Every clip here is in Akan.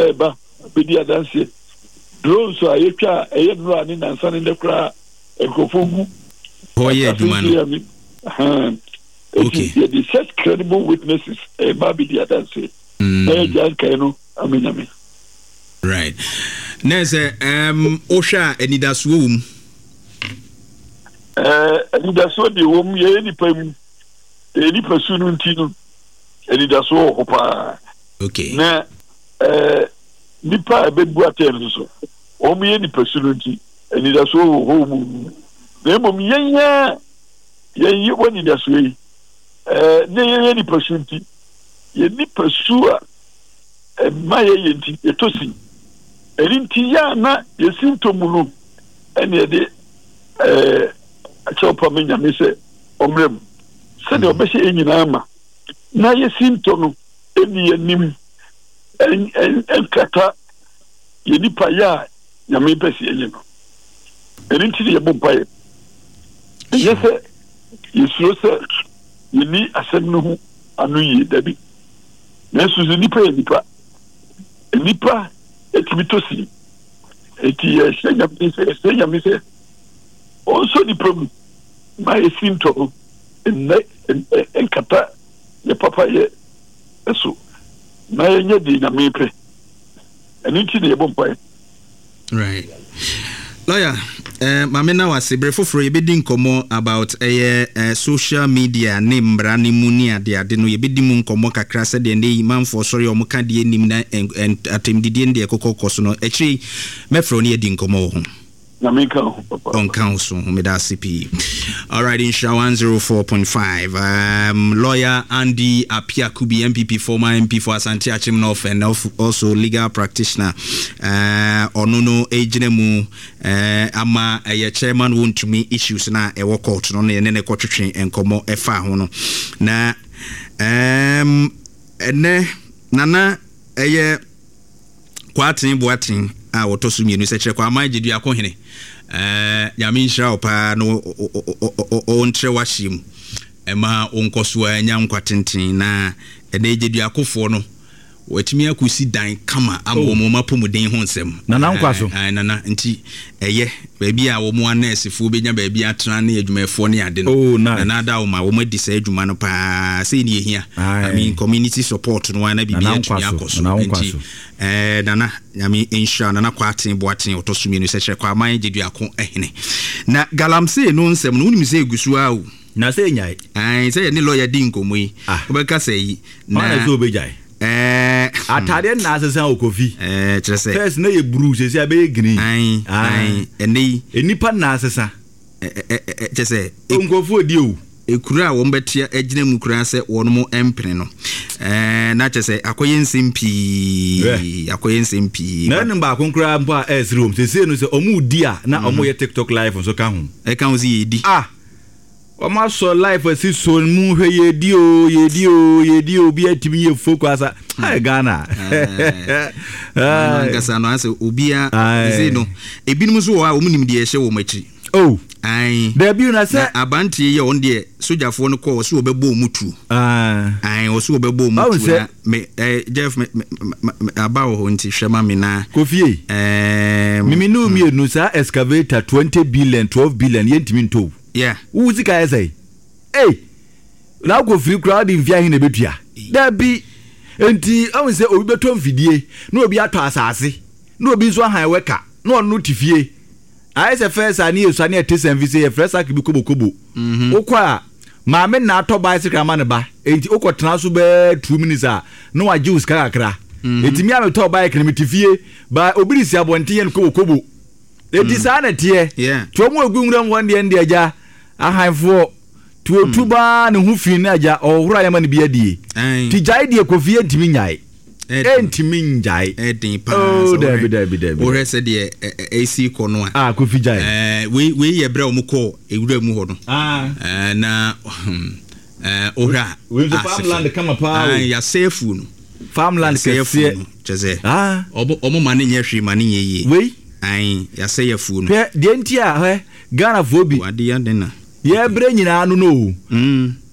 eba bedi adanse drones so ayetwa eyedro ani nansa ne kra ekofogu boye adumano okay the set credible witnesses eba bedi adanse jan kaino aminame right nese osha enidaso wum enidaso de wum ye ni pam eni pasunu ntino enidaso hopa okay na nipa ebebu atel so omuye ni pasunu nti enidaso ho mu na mom yenye woni daso yi ne yenye ni pasunu nti ye ni pasua maye yenti etosi erinti ya na yesintomu no ene de achopa menya mese omrem se de obese enyina ama na yesintomu eni yanim kata yenipa ya nyame pese enyino erinti de bompaye yese yesuro se yeni asem hu anu yi dabi na suzu nipa etibitosi eti senya mise also the problem my symptom en kata ye papa ye eso na yenye di na mepe enti de bompa right lawyer mamena was brefofro ye bedi nkomo about social media ne mbra ne muni ade no ye bedi mu nkomo kakra se de ne manfo sori o muka de nim na atemdidie de ekokokoso no echi mefro ne yedi nkomo ho on council Humida CP. All right, in Sha 104.5. Lawyer Andy Apiakubi, MPP, former MP for Asante Achim North, and also legal practitioner. Onono Ejinemu ama chairman won to me issues na e work out no ne ne kwotwetwe enkomo efa ho no. Na ene nana kwatin boatin a wotosu mienu se kire kwa amagidu akohene yami nshira opa no ontre washim ema onkoso anya nkwatenten na ene egidu akofo no watimi akusi dan kama amomo mapomuden ho nsem nana nkwaso nana nti baabi a wo mo anesefo benya baabi atena na adwumafo ne ade no nana da wo ma wo madi sa adwuma no pa sei ne ehia I mean community support no na bibia atumi akoso nti nana nyame insha nana kwaten boaten otosumi no se kire kwa man gidu ako ehene na galamse no nsem no unim se egusu a o na se nyai se ne lawyer din komoyi obeka sei na so obejai atade na asesa okofi kyerese first na ye bru sesi abe green enipa na asesa kyerese onkofu odi o ekura wo mbetia agina mu kura se wono empene no na kyerese akoyensempi na namba akonkura mpo a esrom sesi no se omu di a na omu ye TikTok live so ka ho e ka ho zi yedi Oma so life asi so mu hwe yedio bi atimi ye focus Ghana ngasa no ase obia zi no ebinim so wa omunim de ehye wo machi there be na say abanti ye on de sojafo no ko so obebo mutu wo so obebo mutu na me Jeff abawo ho nti hwema me na kofie mimi no mi enu sa excavator 20 billion 12 billion yentimi nto uzi ka say na go free crowd in via hin betua there be enti awon say obi beto mfidie na obi ato asase na obi so han weka na onu tifie ayese first ani esu ani etesen vise ye fresh akibi kobo okwa maame na ato bicycle ma ne ba enti okotena so be 2 minutes a no wa juice kakra enti mi ameto bike ne tifie ba obi risi abonte ye kobo enti sa na tie to mo ogunwuram wonde ende aja ahanfo to tuba ne hu fi na aja ohura ya ma ne bia die ti jai die kofie ntimi nyai ntimi njai edin pa David o rese de AC kono a kofi jai we ye bra omuko ewura mu ho no na ora we the farmland come pa ya safe no farmland kese cheze omo mane nye hwe mane nye yi we ya say afu no de ntia Ghana fo bi ade ya den na ye bre nyina no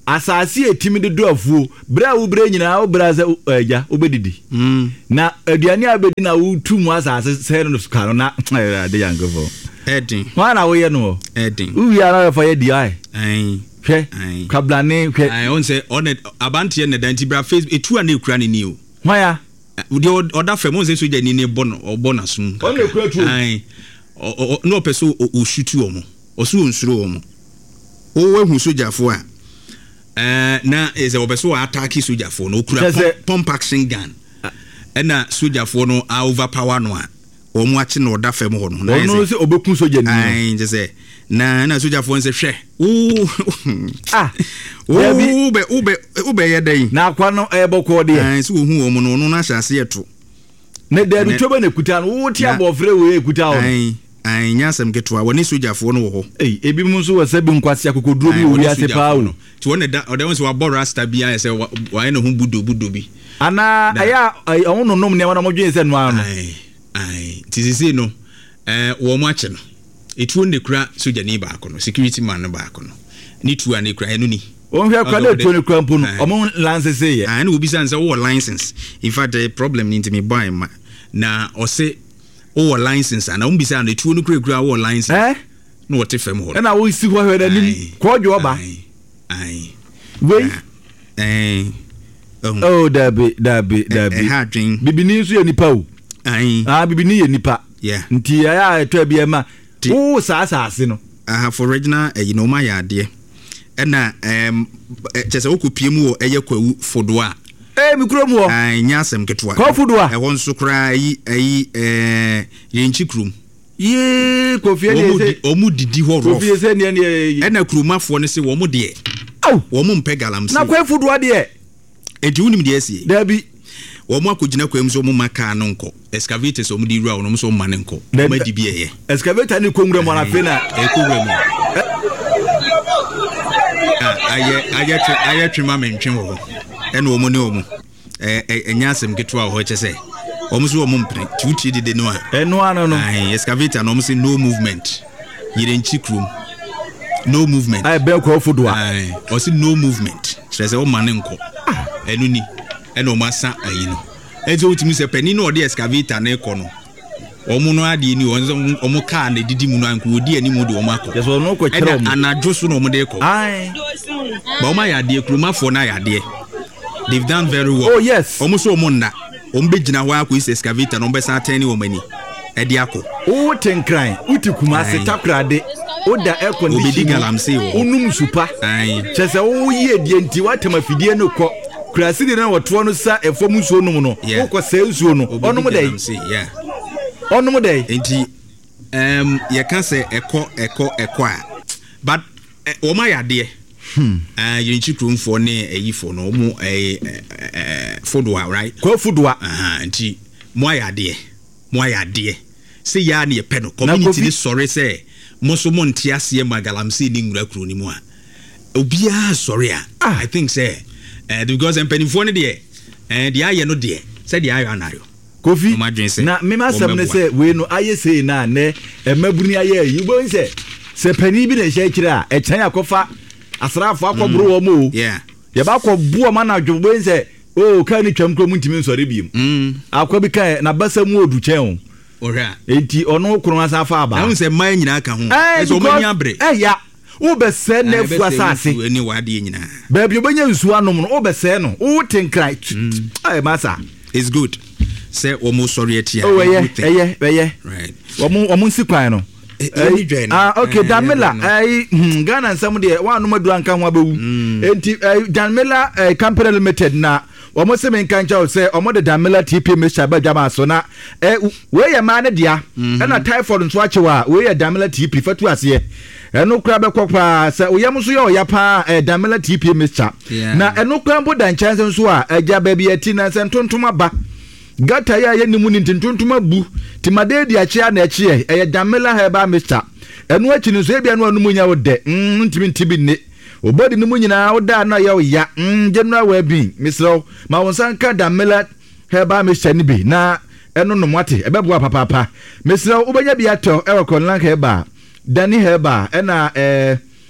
asase etimi de do afuo bra wo bra nyina wo bra za eja obedidi na aduane abedi na wo tumu asase se no suka no na de yankofo edin wana wo ye no edin uwi ara fa ye di ai hwe kablane hwe ai on say on abante ne danti bra face etu an ekura ne ni o hwa de oda fam on say so de ni ne bona sum on ekura tu ai no person o shutu omo o su onsuro omo o wehu sojafo a na is a obeso attack sojafo no okura pump action gun na sojafo no overpower no a omo achi no oda fam ho no na no se obekun soja ni ai nje se na sojafo nse hwe ube ye dai na akwa no ebokọ de ai so hu omo no na hyase eto ne de bi toba ne kuta no wo ti abofre we kuta o ai nyasem keto a woni sojafo no wo ho ebi mu so wasa bi nkwase akokoduro bi wo ase pa o ti won da won se wa borasta bi an se wa ene hu budo bi ana aya onu nom ne wana modwen se no ano ai ti sisi no wo mo ache no etu ne kura soja ni ba akono security man no ba akono ni tu an kura enu ni on hwe kwa de tu ne kura mpo no omo license ye na obi san se wo license in fact the problem ni me buy ma na o se o license ana obi san etu ne kura wo license no what fam ho na wo si ho hwe da ni ko dwo ba ai we oh dabi ha dream bibini so ye nipa o bibini ye nipa nti ya eto bia ma o saasase no for original ma ya de na chese okopie mu o eye kwawu fodo a mi kuro mu o nyasem ketwa ko fodo a won so kra yenchi krum ye kofie ne se omu didi ho ro kofie se ne na krumafo ne se wo mu de wo mu mpe galamse na kwa fodo a de enti unim de asie dabi wo mu akogina kwam so mu maka no nko excavators o mu di rua no so mu mane nko ma di bi eye excavator ni kongure mo na fe na ekongure mo aye twema mentwen wo ene wo mu ne wo mu enyasem ketwa ho chese wo mu so wo mu mpre tuti de no a eno ano no excavator no mu se no movement yire nchi krum no movement ai be ko fodo a o se no movement chese wo mane nko enu ni ene o masa ayi no ezo utimi se pani no de excavator na eko no omo no ade ni omo car na didi mu no anko odi ani mu de omo akọ yeso no ko kire omo anajo so no omo de eko ai ba omo ya de krumafo na ya de they've done very well. Oh yes omo so omo nna omo be gina ho akọ is excavator no be sa tani omo ani e de akọ o tenkran uti kuma se takrade oda air condition obedi galamse wo onum supa ai chese wo ye die nti watema fidie no ko krasi de na woto no sa efom nsuo num no wo se nsuo no onum dai onum dai enti ye kan se eko a but o ma ya de yinchi krumfo ne eyifo no mu fodoa right ko fodoa enti mo ya de se ya ne pe no community ni sorry say moso mo ntiase magalamse ni ngura kru ni mu a obia sorry a I think say because empenifo ne de de aye no de say de ayo anayo kofi na me masam ne say we no aye say na ne emabuni aye yibo nse se pani bi na hye kire a e chan akofa asrafo akobro wo mo ye ba ko buo ma na dwogbo nse o ka ni twam kro mu ntimi nsore biem akwa bi ka na basa mu odu chen ora enti ono kro asa fa aba na se man nyina ka ho so manya bre ya wo be se na fu asase ni wade nyina ba bi obanya nsu anom no wo be se no wo tenkrai ai masa it's good say almost sorry etia right omo nsi kwan no okay Damela Ghana nsam de wanu madura nka ho abewu enti Damela Company Limited na omo se men kan chawo se omo de Damela TPM shaba jama so na we ye ma ne dia na typhoid nso achewa we ye Damela TP fatu ase eno kra be kokwa se oyam so ye oyapa Damela TPM cha na eno kra mbo dan chance nso a agya ba bi ati na se ntontoma ba gata ya ye nimu ni ntontoma bu timade di achia na achie Damela heba mixture eno achi ni so ebia no anu munya wo de ntimi ntibi ne obodi ni munyina wo da na ya ya general well-being misro ma wonsan ka Damela heba mixture ni bi na eno no mwate ebeboa papa misro ubanya bi ato e ko lan heba dani heba ena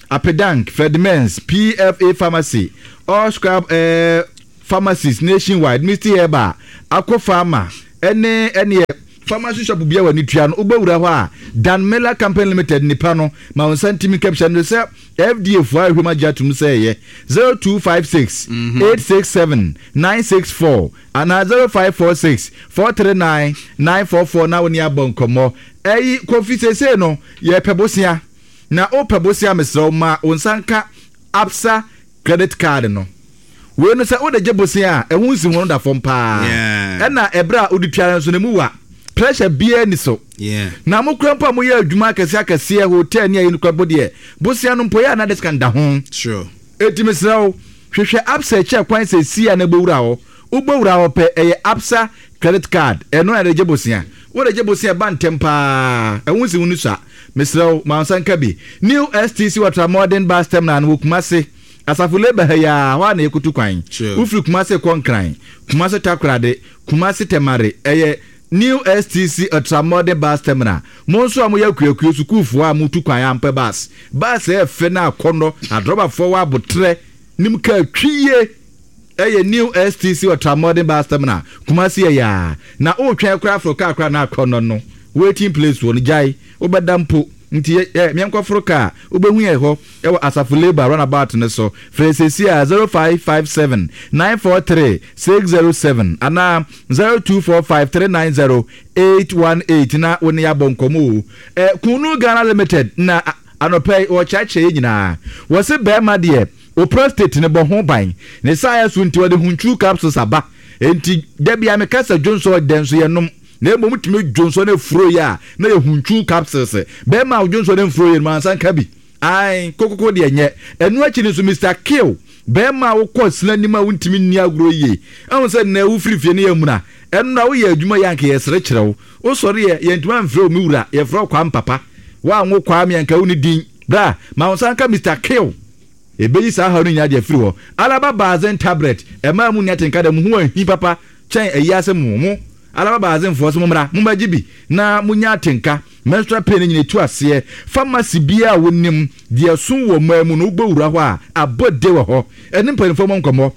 Apedank, Fedmens, PFA Pharmacy, all scrap pharmacies nationwide, Mr. Eba, Aqua Pharma, any pharmacy shop bia wani tua no ubewura ho a Dan Miller Company Limited nipano ma on sentiment caption no say FDA fo ahwema jatum say ye 0256 867 964 and 0546 439 944 na woni abonkomo kofi sese no ye pebosia na o pebosia mesro ma onsanka Absa credit card no we no say o de jebosia ehun si won da fom pa na ebra oditua so ne muwa pressure bia ni so na mo krampa mo ya adwuma akese hotel ni ayi kwabo de bosia no mpoya na discount da ho sure etimisrawo hwehwe Absa che kwan se sia na gbowura ho ugbowura ho pe Absa credit card eno ya de bosia wo de bosia ban tempa ehun si wonu sa misrawo mansanka bi new STC Water Modern Bus Terminal no Kumase asafule bahaya wa na ekutu kwan ufri Kumase konkran Kumase takrade Kumase temare New STC Ultramodern Bus Terminal. Monso amoya kuyakuyo sukufu a mutu kwan ampe bus. Bus fe na akono adroba forward botre nimka twiye New STC Ultramodern Bus Terminal. Kumasi ya na o twan kra Africa kra na akono no. Waiting place won jai obadampo nti miankofroka obehu ye ho ewo asafule ba run about ne so fresesia 0557 943 607 ana 0245390818 na woni ya bonkomo Kunu Ghana Limited na anopay o chache nyina wose be ma de o prostate ne bo ho ban ne saya so nti wode hunchu capsules aba enti debia me kasa Johnson denso ye nom na emo mutime Johnson na furo ya na ye hunchu capsules be ma Johnson na furo ye man san kabi ai kokoko de enye enu achi ni so Mr. Kill be ma wo kosla ni ma wuntimi ni agro ye ahun se na wo frifie ne yamuna enu na wo ye adwuma yanke ye sere kirewo wo sori ye ntuma mfro mi wura ye fro kwa mpapa wa nwo kwa mi yanka woni din bra ma wo san ka Mr. Kill ebeyi sa ha no nya de free ho alaba bazen tablet e ma mu nya tenka da mu ho ahi papa chen eyase mu alaba bazen fo so mumra mumagibi na munya tenka menstrual pain nyine tu ase pharmacy bia wonim de sun wo mamu no gbowura ho a abode wo ho eni mpanifo mo nkomo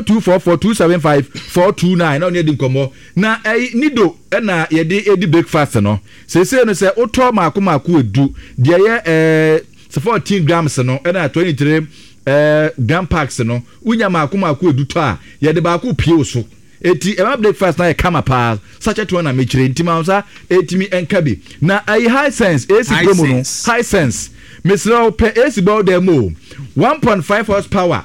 0244275429 na oni edi nkomo na nido na ye de edi breakfast no sese no se oto maako edu de ye 14 grams no na 23 gram packs no unya maako edu to a ye de baako pie so eti ema breakfast na ye kama pa such a to na mechire ntima unsa etimi enkabi na high sense AC promo no high sense mesro pe AC bow demo 1.5 horsepower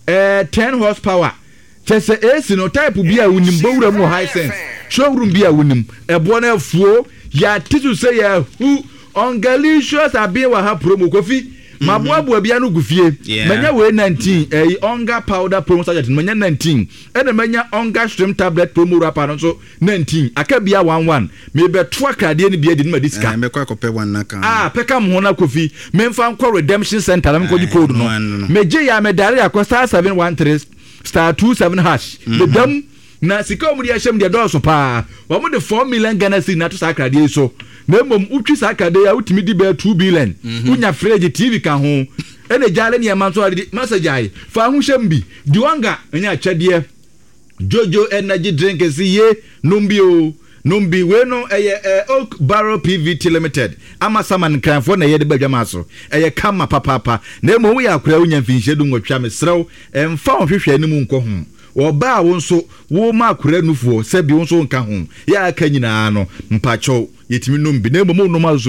10 horsepower chese AC no type bia wunim bowura mu high sense showroom bia wunim ebo na afuo ya titu say ya who on galicious abi wa ha promo kofi mabuabu bia no gufie manya we 19 onga powder promo target manya 19 ene manya onga shrimp tablet promo wrapper no so 19 akabia 11 me be to akade ni bia di ma diska me kwa kope wan na kan peka mo na kofi me mfa nko redemption center na me ko di code no me je ya me dare akosta 713 star 27 hash the dam na sika omudi ahyem de do so pa wo mo de 4 million Ghana cedi na to sakade so na mom utwi sakade ya utimi di be 2 billion unya fridge TV ka ho ene jale ne man so ade message ai fa hu hyem bi diwanga enya chade Jojo energy drink si ye numbi we no Oak Barrel PVT Limited ama saman kranfo na ye de badwama so kama papa na mom ya akura unya mfinhye du nwotwa mesrew emfa ohwehwe ni mu nko ho oba wonso wo ma akura nufuo sebi wonso nka ho ya aka nyina no mpacho yetimi numbi na mom no ma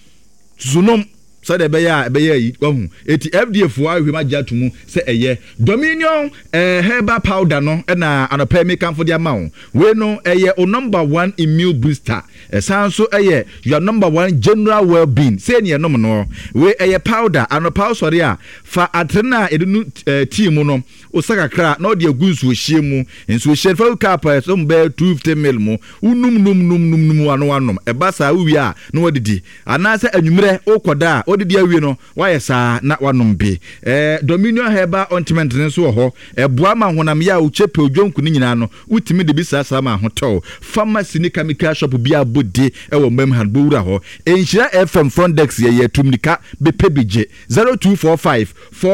zunom so de be ya yi wahu eti FDF wa hwema jatumu se Dominion herbal powder no na anopa me kan for dia ma we no o number 1 immune booster sanso your number 1 general well-being say ne nom no we powder anopa sori a fa atrena edunu team no osakakra na odi agunsu ohie mu enso ohie fa cap so mbe 250 ml mu unum num ano eba sa wi a no odidi anase anwumre okoda odidi awie no wayɛ saa na wanom bi Dominion Herbal Ointment ne so ho eboa ma honam ya uchepe odwonku ni nyina no utimi de bi saa ma hotel pharmacy ni chemical shop bi abode ewo memhan bowura ho enhyira FM front desk ye tumnika bepebije 0245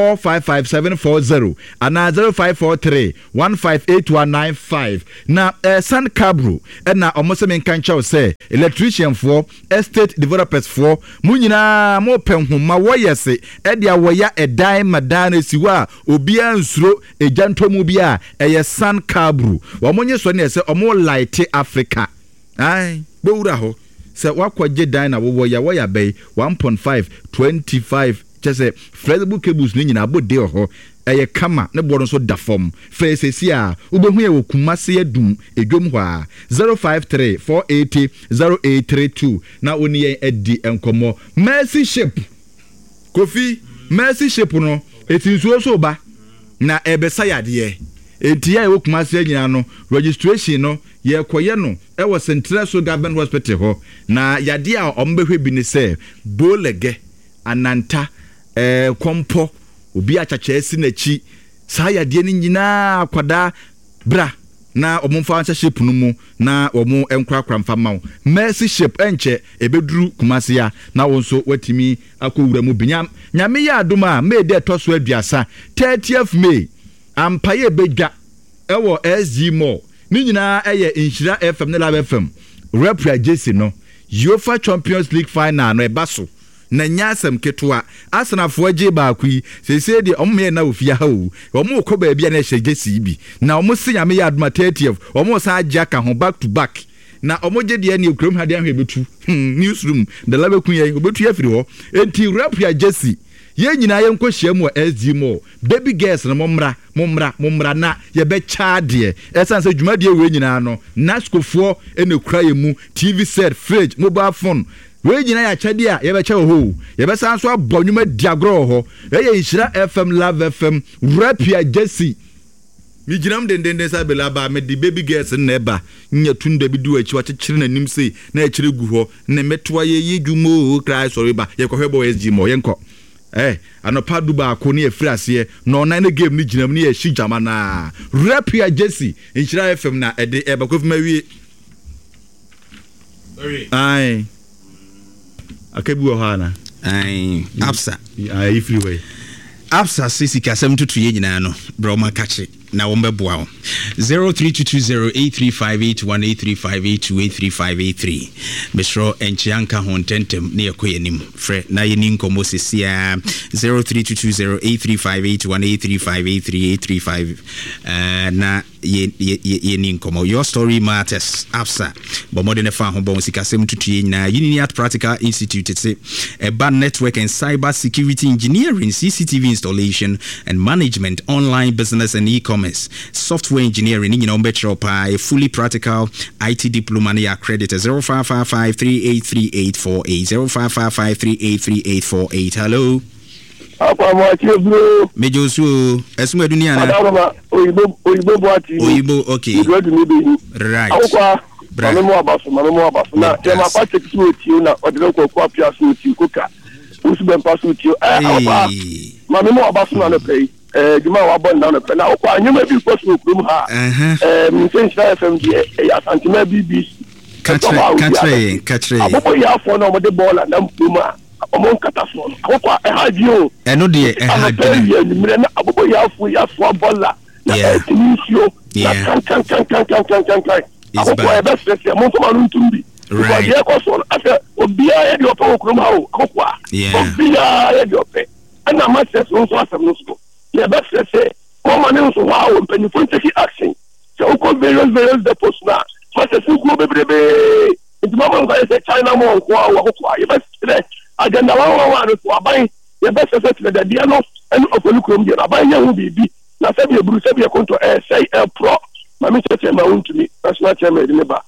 455740 ana 0543 158195 na San Cabro na omoseme nkancha say electrician for estate developers for munyina mo penhoma woyese dia woya edan madana siwa obi ansuro ejantomu bia eye San Cabro womonye so ne se omo light Africa ai bowura ho se wakwaje dan na woya bay 1.5 25 chese flexible cables ni nyina abode ho eye kama ne bodo so da form face a ubehu ye wokumase adum edwom ho a 053 480 0832 na oni ye edi enkomo mercy ship kofi mercy ship no etinsuo so ba na ebesa yade enti ya wokumase nyina no registration no ye koye no e wo Central So Government Hospital ho na yade a ombehwe bi ne se bolege ananta kompo obi achacha esi na chi saa yade ni nyina akwada bra na omumfa ship no mu na omu enkrakra mfama mercy ship enche ebeduru kumasia na wonso watimi akowura mu binyam nyame ya adoma mede toso aduasa 30th May ampaye bedwa ewo SG Mall ni nyina eye Inshira FM ne Lab FM Rapia Jesse no UEFA Champions League final no ebaso na nyasem ketwa asanafo age baakui sese de omme na ofia ha o omo ko ba bia na hye Jesse bi na omo se nyame ya adoma 30th omo sa agya ka ho back to back na omo je de ne okrom hade ahwe betu newsroom the Lab kun ye obetu afiri ho enti Rapia Jesse ye nyina ye nkohia mu SG Mall baby girls na momra na ye be chaade esan se dwumade we nyina no naskofo enekura ye mu TV set fridge mobile phone we nyina ya chade a ye be cha ho ye be san so abonwuma diagro ho ye Inshira FM Love FM Rapia Jesse mi ginam den sa bela ba me di baby girls na eba nya tunda bi du achi wa chekire na nim sei na akire gu ho na metoa ye yedwumo cry sorry ba ye kohwebo SG Mall ye nko anopa duba ko ne efrase no na ne game ni ginam ne ye jama na Rapia Jesse Inshira FM na ede ebakofo mawie ai akabu ohana ai absa ai freeway absa sisi kasem tutu ye nyina no broma kache na wombeboa ho 03220835818358283583 Mr. Enchianka hontentem ne yakoyenim fre na yeni nkomo sesia 032208358183583835 na yeni nkomo your story matters absa bomode fa ho bon sikasem tutu ye nyina Unity Practical Institute say a network and cyber security engineering CCTV installation and management online business and e-commerce software engineering in a fully practical IT diploma accredited 0555383848 hello Mejosu esuma dunia na oyibo okay right mamo abaso na tema pate kitu na odelo kwa pia suti kuka usube mpasu ti mamo abaso na pay juma wa bon na pe na okwa anyuma bi ko so krum ha Inshira FM ya santima BBC katre abobo ya fo na mo de ball na mpuma omo nkata so okwa ehajio eno de ehajio ni na abobo ya fo bolla na timisio na kan okwa ebe stress mo to manu ntumbi right ya ko so afa obia ya de opo krum ha okwa obia ya de ope ana ma stress so asem no so yeah, that's say, come on, so wow, when you take action. So, various depots now. But the Suku baby, it's Mamma say China more, you best agenda one to buy the best assessment that they are not and of a look room. I buy young baby. Now, say a Bruce, say a control say a pro. My Mr. Chairman to me, that's not Chairman, remember.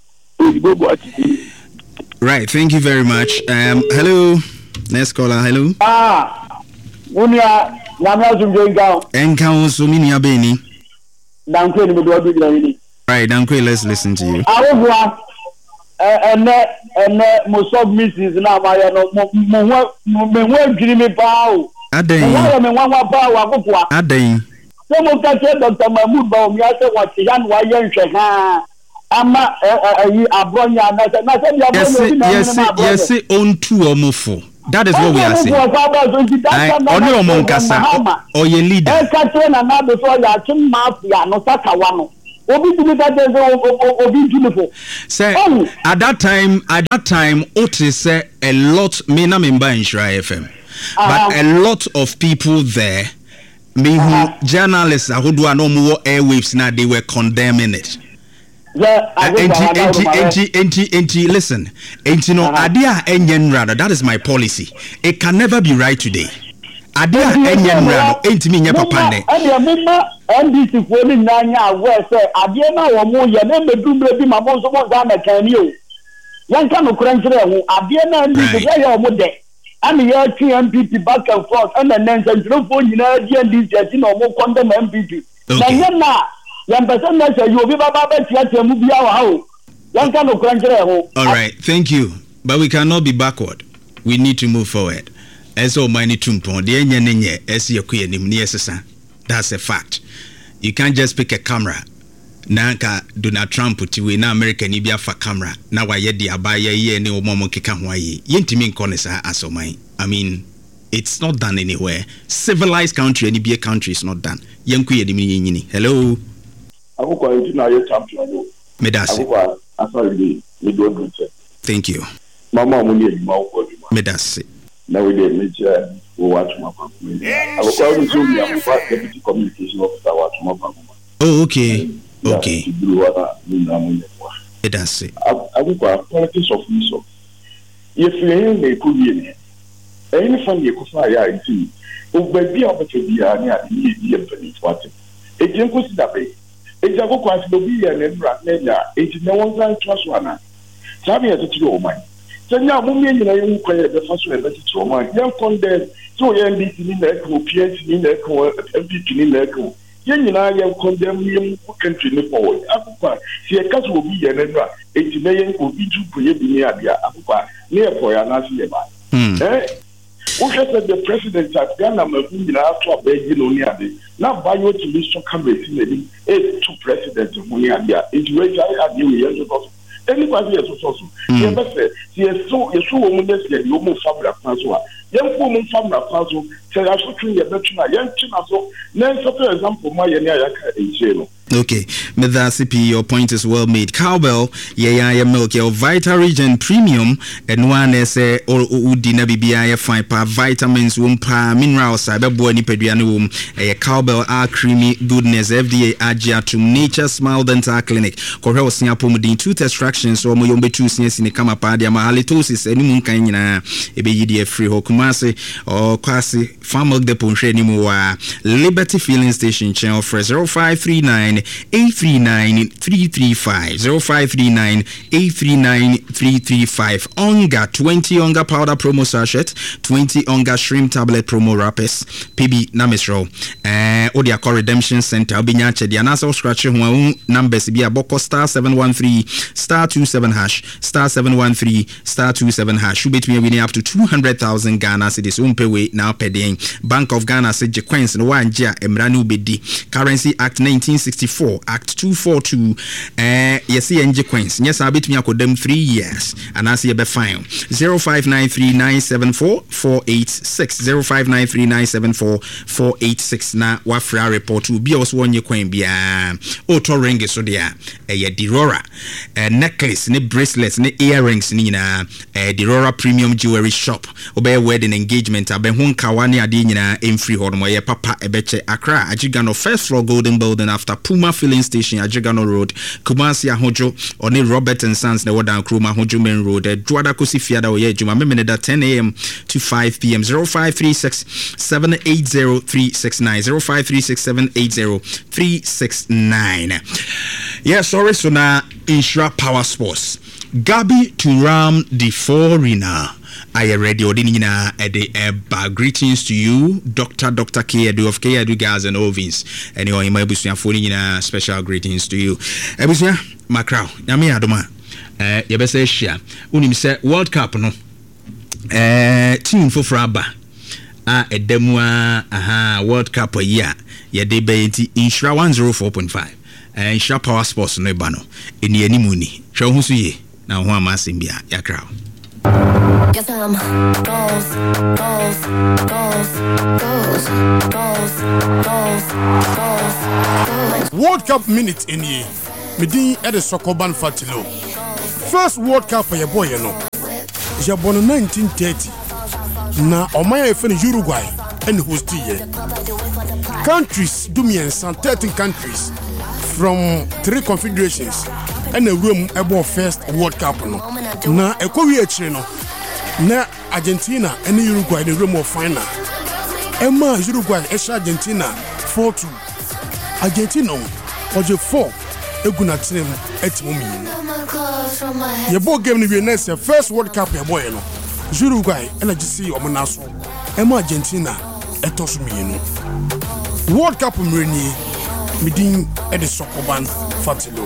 Right, thank you very much. Hello, next caller, hello. Unia namya zunjenga enka so mini abeni dankwe ni mdo bi ni right dankwe let's listen to you awogwa ene and most of Mrs. Namaya, no, give me power. A day, a day. Someone can tell Dr. Mahmoud Baumia what the young Wayan Ama Abronia, yes, own two or more four. That is what we are saying. Only among Kasa or your leader. Say at that time, Otis said a lot. Me na member in Shira FM, but a lot of people there, me who journalists who do no more airwaves now, they were condemning it. Listen, no idea enyen rather. That is my policy. It can never be right today. Idea enyen rather. Ain't me papa ne. NDC for the Nanya where say idea na womo ye na medum be ma mo so mo za na kan ni o. Yan kan no kranjere ho idea na NDC ya yo mo de. Am ye MPP back and forth and then central for nyina NDC na mo condemn MPP. Na na all right, thank you. But we cannot be backward. We need to move forward. That's a fact. You can't just pick a camera. Nanka Donald Trump put you in American Ibia for camera. Now I yet the abaya ye ni omomo kika Hawaii. Yentimin konesa asomai. I mean, it's not done anywhere. Civilized country, any beer country is not done. Hello. Medasi. Thank you. Mama Medasi. Now we did nature watch my deputy communication officer watch my. Oh, okay. Okay. Medasi. I would politics of resource. If you ain't a good any fund you could fire into, but be able to be a what it didn't consider pay. It's a book was to be an emperor, it's no one trust one. Sammy as a true man. So now, women, you know, the first one, but it's woman. Young condemn, so young in the echo, PS in the echo, MVP in the echo. Young and I am condemned him who can train forward. Apupa, see a cat will be an emperor, 80 million will be to create near Apupa, near for an answer. Who said the president at Ghana moving after a big union? Now, by your television cameras in the two presidents of Munia, it's very ideal. Anybody else also. He is so a show woman that's the woman fabric Francois. Young woman fabric Francois, say I should treat a better young Chinazo. Then, for example, my Yaka in jail. Okay, Medasipi, your point is well made. Cowbell, yeah, milk, your Vita Region Premium, and one essay or Udina BBI fine pa vitamins, wumpa, minerals, cyberboy, pedianum, a cowbell, are creamy goodness, FDA, Agiatum, Nature Smile Dental Clinic, Corel Singapore, 2 extractions, or Moyombe 2 sneers in the Kamapadia, Mahalitosis, and Munkaina, a free Hokumase, or Kwasi, Farm Milk Depot, Liberty Filling Station, channel for 0539. 839-335 0539-839-335 Onga 20 Onga powder promo sachet 20 Onga shrimp tablet promo wrappers PB Namisro Odia Core Redemption Center Obinya Chedi Anasa scratch numbers be a boko star 713 star 27 hash star 713 star 27 hash you bet me winning up to 200,000 Ghana cedis umpewe now paying Bank of Ghana said Jequens no one ja emranu bedi Currency Act 1964 Act 242 yes NG Queens yes I bet me akodem 3 years and I see a be fine 0593974486 0593974486 na wafra report will be also one year coin bia auto ring so there Dirora necklace ne bracelets ne earrings ni na Dirora Premium Jewelry Shop obey wedding engagement abe hun kawane ade nyina emfree hodmo ye papa ebeche Accra Ajigano first floor Golden Building after Puma Filling Station Ajigano Road Kumasi Ahojo oni Robert and Sons ne wadan Kroma Ahojo Main Road Duada Kosi Fiada oye juma memene da 10 a.m. to 5 p.m. 0536 780 369 0536 780 369. Yes, sorry, so now Insura Power Sports Gabi Turam de Forina. I ready Odinina at the Eba. Greetings to you, Dr. Keadu of Keadu Gas and Ovens. Anyway, my business for special greetings to you. Ebusia Macrow, Yami Adoma. yɛbɛsɛ ahyia wonim sɛ World Cup no team foforɔ aba a ɛda mu World Cup ayi a yɛde bɛyɛ nti Insura 104.5 Insura Power Sports no ba no ɛni animu ni hwɛ ho so yie na ho ama asɛm bia yakra Get some goals. World Cup minute in here. Medin at the Sokoban Fatilo. First World Cup for your boy, you know. It's born in 1930. Now, Omaya finished Uruguay and host here. Countries, Dumian, 13 countries from 3 confederations and a room about first World Cup. Now, a Korea channel. Now, Argentina and Uruguay in the room of final. Emma Uruguay, Argentina 4-2. Argentina was 4. Eguna team at Mumi. Your boy game the next first World Cup, your boy, no. Uruguay and I just see Omanaso. Emma Argentina at Tosumino. World Cup Mrini, Medin at the Sokoban Fatilo.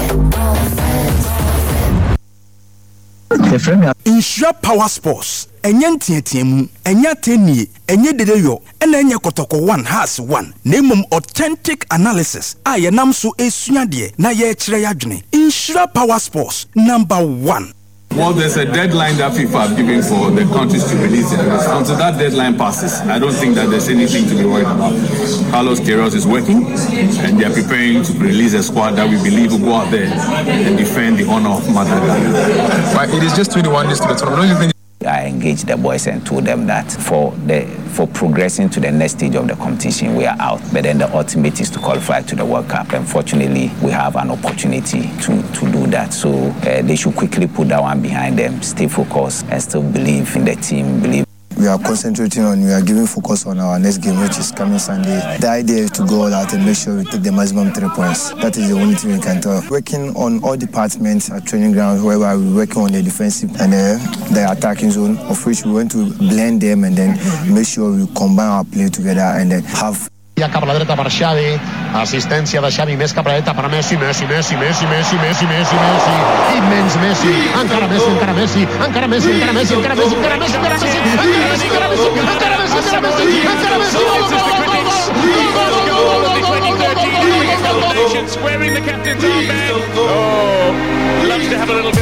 Insura Power Sports. Enye ntietiemu, enye tenie, enye dedeyo, enye kotoko 1 has 1. Name authentic analysis. Aye nam so esuade na ye kire yadwene. Insura Power Sports number 1. Well, there's a deadline that FIFA have given for the countries to release it. Until that deadline passes, I don't think that there's anything to be worried about. Carlos Queiroz is working, and they are preparing to release a squad that we believe will go out there and defend the honor of Madagascar. But it is just 21 days to the tournament. I engaged the boys and told them that for progressing to the next stage of the competition, we are out. But then the ultimate is to qualify to the World Cup. Unfortunately, we have an opportunity to do that. So they should quickly put that one behind them, stay focused, and still believe in the team, We are concentrating we are giving focus on our next game, which is coming Sunday. The idea is to go out and make sure we take the maximum 3 points. That is the only thing we can tell. Working on all departments at training ground, wherever we're working on the defensive and the attacking zone, of which we want to blend them and then make sure we combine our play together and then have. Cap a la dreta per Xavi, assistència de Xavi, més cap a la dreta per Messi, immens Messi, encara Messi, squaring the captain's armband. Oh, loves to have a little bit